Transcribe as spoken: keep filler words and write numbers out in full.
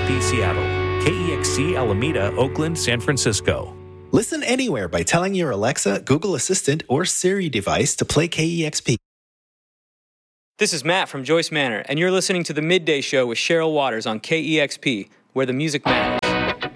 P Seattle, K E X C Alameda, Oakland, San Francisco. Listen anywhere by telling your Alexa, Google Assistant, or Siri device to play K E X P. This is Matt from Joyce Manor, and you're listening to The Midday Show with Cheryl Waters on K E X P, where the music matters.